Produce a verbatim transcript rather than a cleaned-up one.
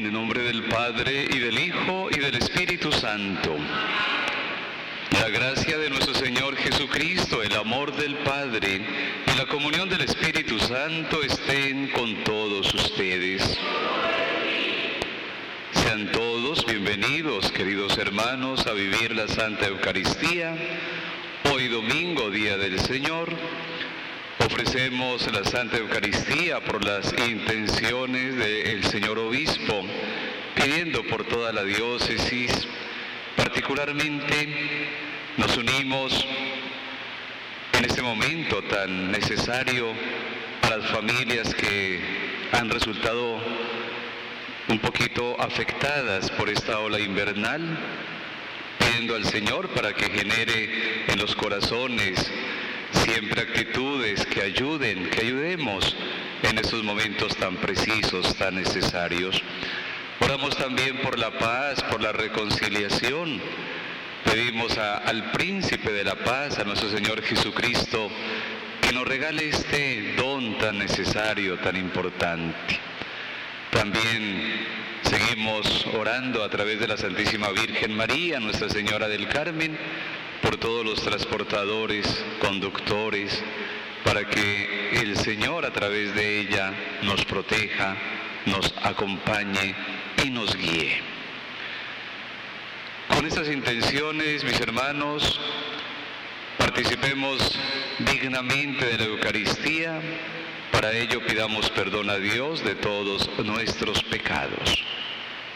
el nombre del Padre, y del Hijo, y del Espíritu Santo. La gracia de nuestro Señor Jesucristo, el amor del Padre y la comunión del Espíritu Santo estén con todos ustedes. Sean todos bienvenidos, queridos hermanos, a vivir la Santa Eucaristía. Hoy domingo, Día del Señor, ofrecemos la Santa Eucaristía por las intenciones del señor Obispo, pidiendo por toda la diócesis. Particularmente nos unimos en este momento tan necesario a las familias que han resultado un poquito afectadas por esta ola invernal, pidiendo al Señor para que genere en los corazones siempre actitudes que ayuden, que ayudemos en estos momentos tan precisos, tan necesarios. Oramos también por la paz, por la reconciliación. Pedimos a, al Príncipe de la Paz, a nuestro Señor Jesucristo, que nos regale este don tan necesario, tan importante. También seguimos orando a través de la Santísima Virgen María, Nuestra Señora del Carmen, por todos los transportadores, conductores, para que el Señor a través de ella nos proteja, nos acompañe y nos guíe. Con estas intenciones, mis hermanos, participemos dignamente de la Eucaristía. Para ello pidamos perdón a Dios de todos nuestros pecados.